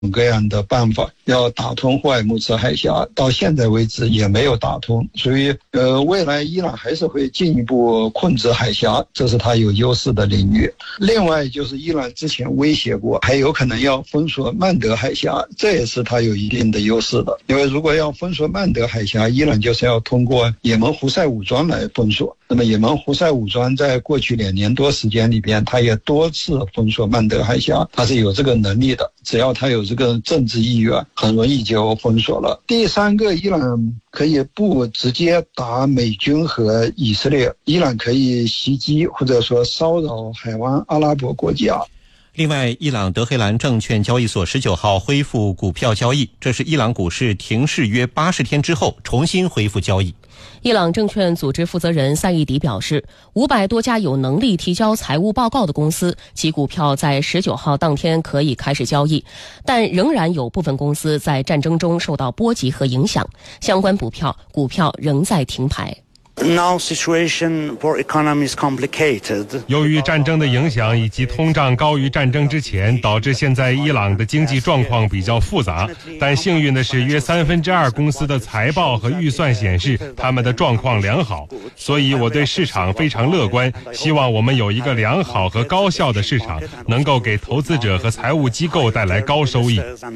各样的办法要打通霍尔木兹海峡，到现在为止也没有打通，所以未来伊朗还是会进一步控制海峡，这是它有优势的领域。另外就是伊朗之前威胁过，还有可能要封锁曼德海峡，这也是它有一定的优势的。因为如果要封锁曼德海峡，伊朗就是要通过也门胡塞武装来封锁。那么也门胡塞武装在过去2年多时间里边，它也多次封锁曼德海峡，它是有这个能力的，只要它有这个政治意愿，很容易就封锁了。第三个，伊朗可以不直接打美军和以色列，伊朗可以袭击或者说骚扰海湾阿拉伯国家。 另外，伊朗德黑兰证券交易所19号恢复股票交易，这是伊朗股市停市约80天之后重新恢复交易。 伊朗证券组织负责人赛义迪表示，500多家有能力提交财务报告的公司，其股票在19号当天可以开始交易，但仍然有部分公司在战争中受到波及和影响，相关股票仍在停牌。 由于战争的影响以及通胀高于战争之前，导致现在伊朗的经济状况比较复杂。但幸运的是，约2/3公司的财报和预算显示他们的状况良好，所以我对市场非常乐观，希望我们有一个良好和高效的市场，能够给投资者和财务机构带来高收益。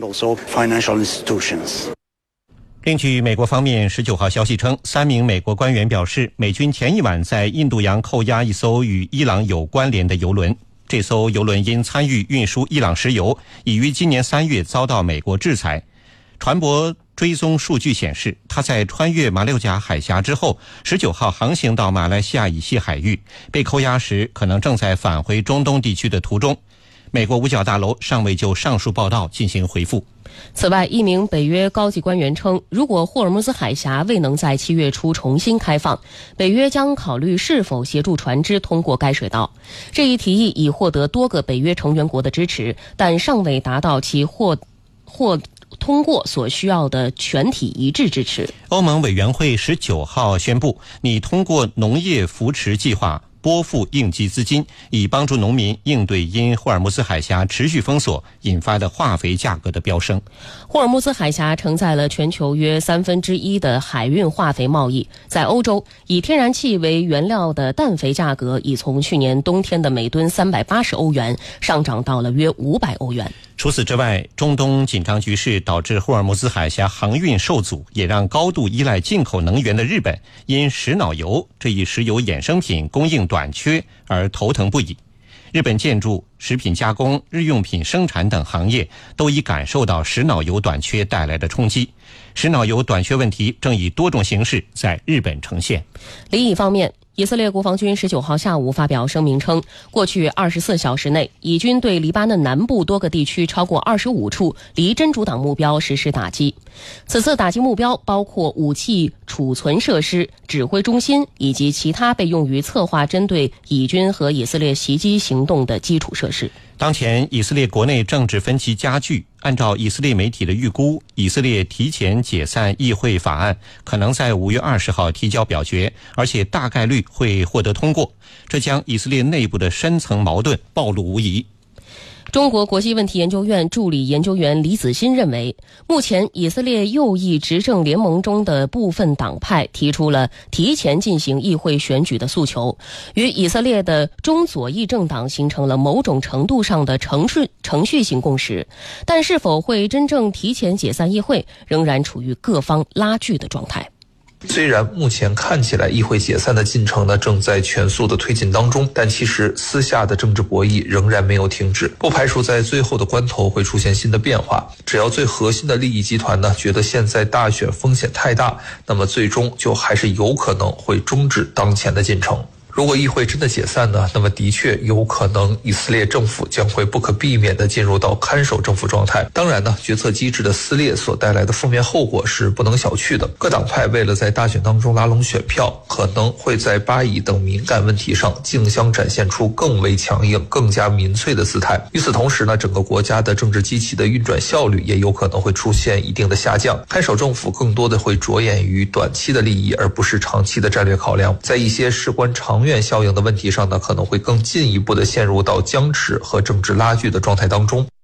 另据美国方面19号消息称，3名美国官员表示，美军前一晚在印度洋扣押一艘与伊朗有关联的油轮。这艘油轮因参与运输伊朗石油，已于今年3月遭到美国制裁。船舶追踪数据显示，它在穿越马六甲海峡之后，19号航行到马来西亚以西海域，被扣押时可能正在返回中东地区的途中。美国五角大楼尚未就上述报道进行回复。 此外，一名北约高级官员称，如果霍尔木兹海峡未能在7月初重新开放，北约将考虑是否协助船只通过该水道。这一提议已获得多个北约成员国的支持，但尚未达到其或通过所需要的全体一致支持。 欧盟委员会19号宣布，拟通过农业扶持计划拨付应急资金，以帮助农民应对因霍尔木兹海峡持续封锁引发的化肥价格的飙升。 霍尔木兹海峡承载了全球约1/3的海运化肥贸易。在欧洲，以天然气为原料的氮肥价格已从去年冬天的每吨380欧元上涨到了约500欧元。 除此之外，中东紧张局势导致霍尔木兹海峡航运受阻，也让高度依赖进口能源的日本因石脑油这一石油衍生品供应短缺而头疼不已。日本建筑、食品加工、日用品生产等行业都已感受到石脑油短缺带来的冲击。石脑油短缺问题正以多种形式在日本呈现。 另一方面，以色列国防军19号下午发表声明称，过去24小时内，以军对黎巴嫩南部多个地区超过25处离真主党目标实施打击。此次打击目标包括武器储存设施、指挥中心以及其他被用于策划针对以军和以色列袭击行动的基础设施。 当前以色列国内政治分歧加剧，按照以色列媒体的预估，以色列提前解散议会法案可能在5月20号提交表决，而且大概率会获得通过，这将以色列内部的深层矛盾暴露无遗。 中国国际问题研究院助理研究员李子欣认为，目前以色列右翼执政联盟中的部分党派提出了提前进行议会选举的诉求，与以色列的中左翼政党形成了某种程度上的程序性共识，但是否会真正提前解散议会，仍然处于各方拉锯的状态。 虽然目前看起来议会解散的进程正在全速的推进当中，但其实私下的政治博弈仍然没有停止，不排除在最后的关头会出现新的变化。只要最核心的利益集团觉得现在大选风险太大，那么最终就还是有可能会终止当前的进程。如果议会真的解散那么的确有可能以色列政府将会不可避免地进入到看守政府状态。当然决策机制的撕裂所带来的负面后果是不能小觑的。各党派为了在大选当中拉拢选票，可能会在巴以等敏感问题上竞相展现出更为强硬、更加民粹的姿态。与此同时整个国家的政治机器的运转效率也有可能会出现一定的下降。看守政府更多的会着眼于短期的利益，而不是长期的战略考量。在一些事关长远效应的问题上可能会更进一步的陷入到僵持和政治拉锯的状态当中。